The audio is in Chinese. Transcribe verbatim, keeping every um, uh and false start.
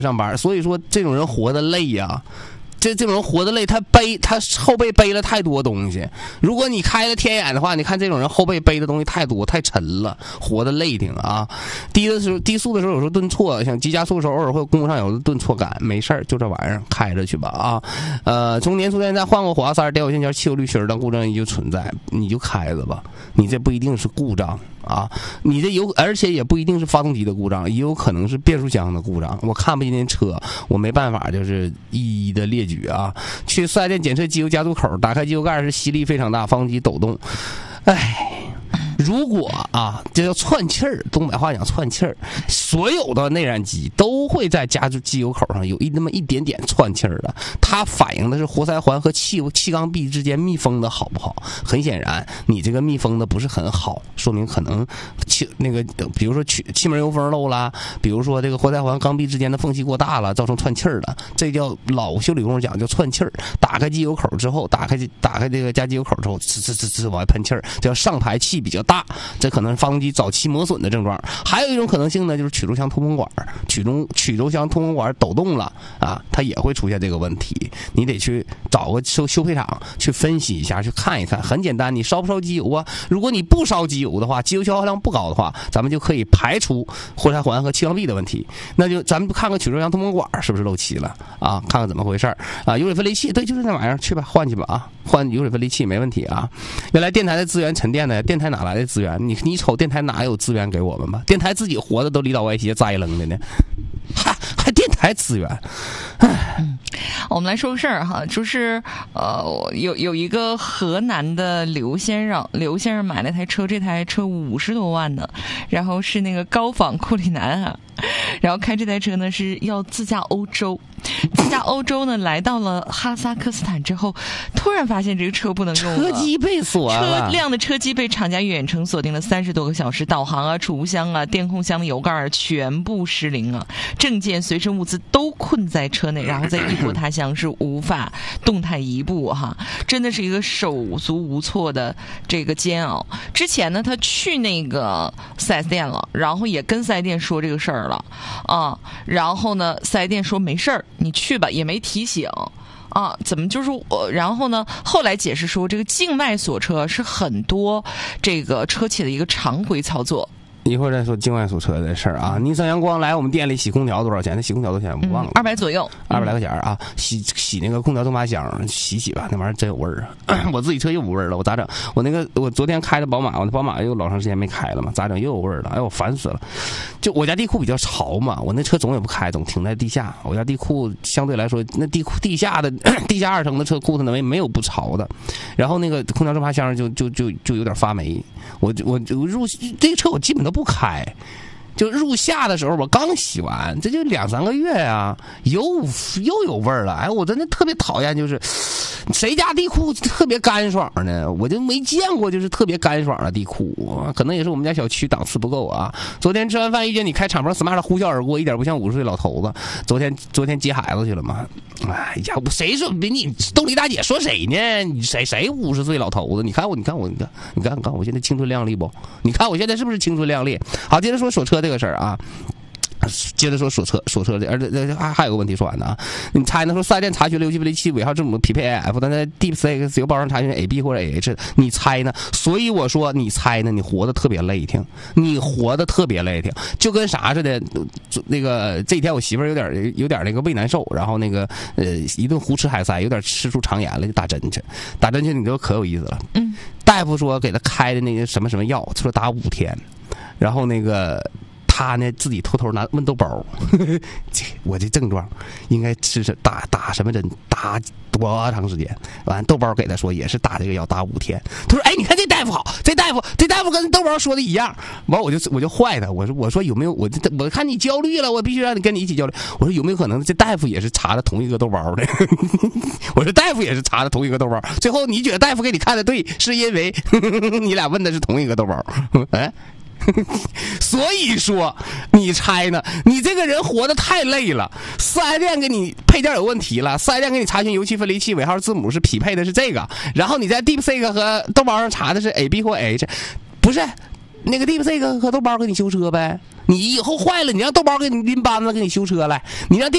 上班，所以说这种人活得累呀、啊。这这种人活得累，他背他后背背了太多东西。如果你开了天眼的话，你看这种人后背背的东西太多太沉了，活得累挺啊。低的时候低速的时候有时候顿挫，像急加速的时候偶尔会公路上有顿挫感，没事儿就这玩意儿开着去吧啊。呃，从年初到现在换过火花塞、电火线圈、汽油滤芯，但故障依旧存在，你就开着吧。你这不一定是故障啊，你这有而且也不一定是发动机的故障，也有可能是变速箱的故障。我看不见那车，我没办法就是一一的列举啊。去四 S 店检测机油加注口，打开机油盖是吸力非常大，发动机抖动。哎，如果啊，这叫窜气儿，东北话讲窜气儿，所有的内燃机都会在加注机油口上有一那么一点点窜气儿的，它反映的是活塞环和气气缸壁之间密封的好不好。很显然，你这个密封的不是很好，说明可能气那个，比如说气气门油封漏啦，比如说这个活塞环缸壁之间的缝隙过大了，造成窜气儿了，这叫老修理工讲叫窜气儿。打开机油口之后，打开打开这个加机油口之后，呲呲呲呲往外喷气儿，叫上排气比较大，这可能是发动机早期磨损的症状。还有一种可能性呢，就是曲轴箱通风管，曲中曲轴箱通风管抖动了啊，它也会出现这个问题。你得去找个修修配厂去分析一下，去看一看。很简单，你烧不烧机油啊？如果你不烧机油的话，机油消耗量不高的话，咱们就可以排除活塞环和气缸壁的问题。那就咱们看看曲轴箱通风管是不是漏气了啊？看看怎么回事啊？油水分离器，对，就是那玩意儿，去吧，换去吧啊，换油水分离器没问题啊。原来电台的资源沉淀的，电台哪来的资源？你你瞅电台哪有资源给我们吧？电台自己活的都里倒歪斜栽扔的呢，还还电台资源。 嗯，我们来说个事儿哈，就是呃，有有一个河南的刘先生，刘先生买了台车，这台车五十多万呢，然后是那个高仿库里南啊，然后开这台车呢是要自驾欧洲，自驾欧洲呢来到了哈萨克斯坦之后，突然发现这个车不能用了， 车机被锁了， 车辆的车机被厂家远程锁定了三十多个小时，导航啊、储物箱啊、电控箱的油盖啊全部失灵啊，证件、随身物资都困在车内，然后在异国他乡是无法动弹一步哈，真的是一个手足无措的这个煎熬。之前呢，他去那个四 S 店了，然后也跟四 S 店说这个事儿了啊，然后呢，四 S 店说没事儿，你去吧，也没提醒。啊，怎么就是我？然后呢？后来解释说，这个境外锁车是很多这个车企的一个常规操作。 一会儿再说境外锁车的事儿啊。尼桑阳光来我们店里洗空调多少钱？那洗空调多少钱？我忘了， 二百左右， 二百来块钱啊。洗洗那个空调动发箱，洗洗吧，那玩意儿真有味儿啊！我自己车又有味儿了，我咋整？我那个我昨天开的宝马，我的宝马又老长时间没开了嘛，咋整？又有味儿了，哎呦，我烦死了！就我家地库比较潮嘛，我那车总也不开，总停在地下。我家地库相对来说，那地库地下的地下二层的车库它没没有不潮的，然后那个空调动发箱就就就就有点发霉。我我我入这个车我基本都不开，就入夏的时候我刚洗完，这就两三个月呀、啊，又又有味儿了。哎，我真的特别讨厌，就是谁家地库特别干爽呢？我就没见过就是特别干爽的地库，可能也是我们家小区档次不够啊。昨天吃完饭遇见你开敞篷 smart 呼啸而过，一点不像五十岁老头子。昨天昨天接孩子去了嘛？哎呀，谁说比你逗你大姐说谁呢？你谁谁五十岁老头子？你看我，你看我，你看你看，你看我现在青春靓丽不？你看我现在是不是青春靓丽？好，接着说锁车这个事儿啊。接着说锁车，锁车的，而且还还有个问题说完呢啊！你猜呢？说四 S 店查询了油气分离器尾号字母匹配 A F， 但在 DeepSeek 油包上查询 A B 或者 A H， 你猜呢？所以我说你猜呢？你活得特别累挺，你活得特别累挺，就跟啥似的。那个这几天我媳妇儿有点有点那个胃难受，然后那个呃一顿胡吃海塞，有点吃出肠炎了，就打针去。打针去你知道可有意思了。嗯，大夫说给他开的那个什么什么药，说打五天，然后那个。他呢自己偷偷拿问豆包，呵呵这我这症状应该吃什打打什么针，打多长时间？完豆包给他说也是打这个药打五天。他说：“哎，你看这大夫好，这大夫这大夫跟豆包说的一样。”完我就我就坏他，我说我说有没有我我看你焦虑了，我必须让你跟你一起焦虑。我说有没有可能这大夫也是查的同一个豆包的？我说大夫也是查的同一个豆包。最后你觉得大夫给你看的对，是因为呵呵你俩问的是同一个豆包？哎。所以说，你猜呢？你这个人活得太累了。四 S 店给你配件有问题了，四 S 店给你查询油气分离器尾号字母是匹配的是这个，然后你在 DeepSeek 和豆包上查的是 A B 或 H， 不是那个 DeepSeek 和豆包给你修车呗？你以后坏了，你让豆包给你拎班子给你修车来，你让